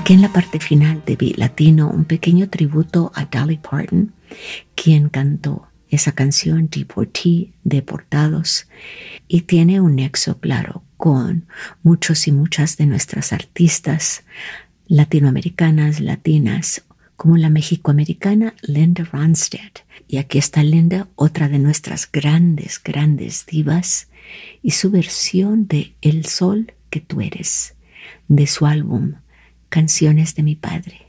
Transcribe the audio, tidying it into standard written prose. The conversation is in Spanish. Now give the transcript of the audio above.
Aquí en la parte final de Beat Latino, un pequeño tributo a Dolly Parton, quien cantó esa canción Deportee, Deportados, y tiene un nexo claro con muchos y muchas de nuestras artistas latinoamericanas, latinas, como la mexicoamericana Linda Ronstadt. Y aquí está Linda, otra de nuestras grandes, grandes divas, y su versión de El Sol que tú eres, de su álbum Canciones de mi Padre.